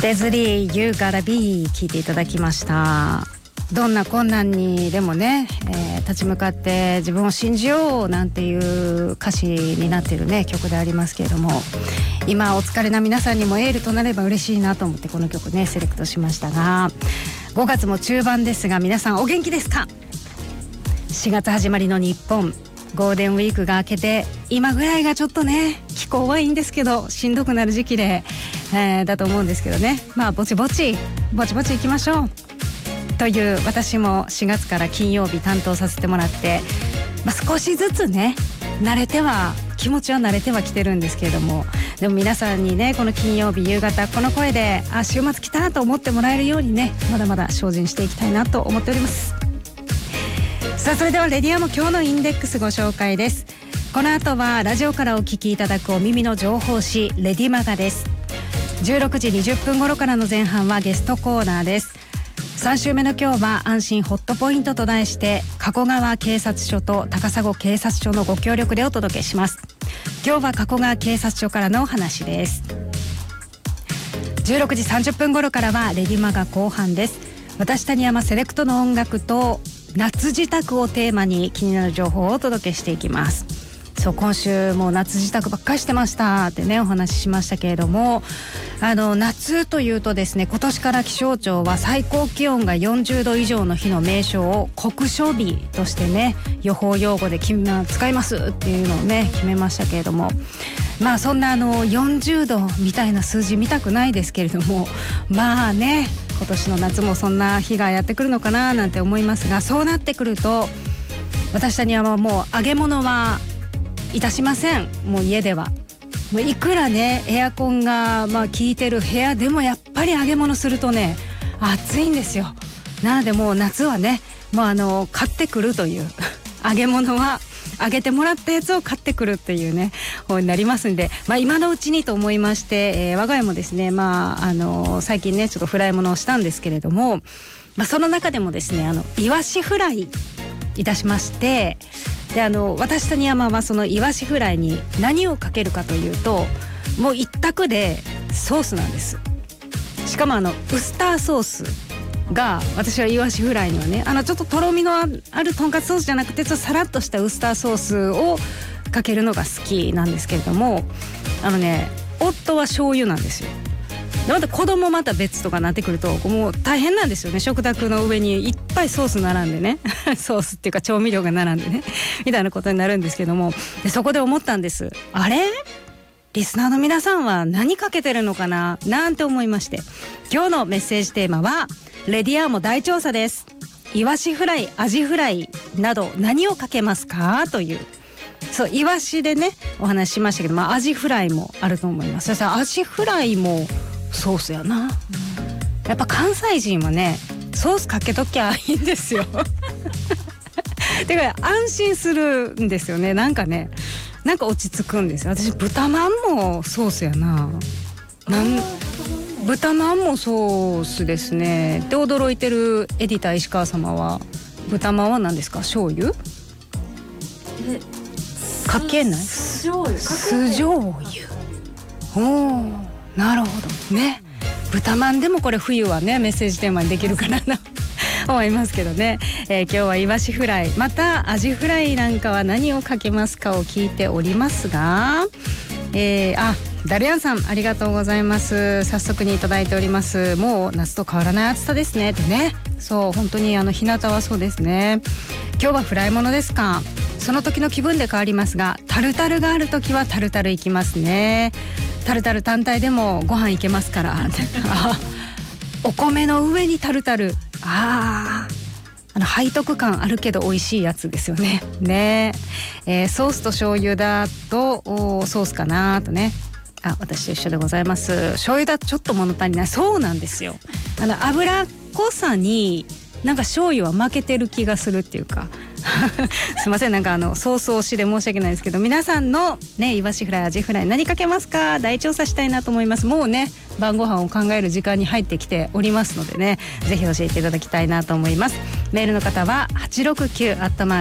デズリー You Gotta Be 聞いていただきました。どんな困難にでもね、立ち向かって自分を信じようなんていう歌詞になっているね曲でありますけれども、今お疲れな皆さんにもエールとなれば嬉しいなと思ってこの曲ねセレクトしましたが、5月も中盤ですが皆さんお元気ですか？4月始まりの日本、ゴールデンウィークが明けて今ぐらいがちょっとね気候はいいんですけどしんどくなる時期で、だと思うんですけどね、まあぼちぼち行きましょうという、私も4月から金曜日担当させてもらって、少しずつね気持ちは慣れてはきてるんですけれども、でも皆さんにねこの金曜日夕方この声で週末来たと思ってもらえるようにねまだまだ精進していきたいなと思っております。さあそれではレディアも今日のインデックスご紹介です。この後はラジオからお聞きいただくお耳の情報誌レディマガです。16時20分頃からの前半はゲストコーナーです。3週目の今日は安心ホットポイントと題して加古川警察署と高砂警察署のご協力でお届けします。今日は加古川警察署からのお話です。16時30分頃からはレディマガ後半です。私谷山セレクトの音楽と夏支度をテーマに気になる情報をお届けしていきます。そう、今週も夏支度ばっかりしてましたってねお話ししましたけれども、夏というとですね、今年から気象庁は最高気温が40度以上の日の名称を酷暑日としてね予報用語で使いますっていうのをね決めましたけれども、そんな40度みたいな数字見たくないですけれども、今年の夏もそんな日がやってくるのかななんて思いますが、そうなってくると私たちはもう揚げ物はいたしません。もう家ではもういくらねエアコンが効いてる部屋でもやっぱり揚げ物するとね暑いんですよ。なのでもう夏はねもう買ってくるという揚げ物は揚げてもらったやつを買ってくるっていうね方になりますんで、今のうちにと思いまして、我が家もですね最近ねちょっとフライものをしたんですけれども、その中でもですねイワシフライいたしまして、で私谷山はそのイワシフライに何をかけるかというともう一択でソースなんです。しかもウスターソースが私はイワシフライにはねちょっととろみのあるとんかつソースじゃなくてちょっとさらっとしたウスターソースをかけるのが好きなんですけれども、夫は醤油なんですよ。でまた子供また別とかなってくるともう大変なんですよね。食卓の上にいっぱいソース並んでねソースっていうか調味料が並んでねみたいなことになるんですけども、でそこで思ったんです。あれリスナーの皆さんは何かけてるのかななんて思いまして、今日のメッセージテーマはレディアーモ大調査です。イワシフライ、アジフライなど何をかけますかという、そうイワシでねお話ししましたけど、アジフライもあると思います。そしたらアジフライもソースやな。やっぱ関西人はねソースかけときゃいいんですよてか安心するんですよね。なんか落ち着くんですよ。私豚まんもソースやな。豚まんもソースですね。で驚いてるエディター石川様は豚まんは何ですか？醤油？かけない？酢醤油。おー、なるほどね。豚まんでもこれ冬はねメッセージテーマにできるかなと思いますけどね、今日はイワシフライまたアジフライなんかは何をかけますかを聞いておりますが、ダルヤンさんありがとうございます。早速にいただいております。もう夏と変わらない暑さですねってね。そう本当に日向はそうですね。今日はフライものですか？その時の気分で変わりますが、タルタルがある時はタルタルいきますね。タルタル単体でもご飯いけますからお米の上にタルタル、背徳感あるけど美味しいやつですよね。ソースと醤油だとソースかなとね。私と一緒でございます。醤油だとちょっと物足りない。そうなんですよ。油っこさになんか醤油は負けてる気がするっていうかすいません、ソース推しで申し訳ないですけど、皆さんのねイワシフライアジフライ何かけますか？大調査したいなと思います。もうね晩ご飯を考える時間に入ってきておりますのでね、ぜひ教えていただきたいなと思います。メールの方は869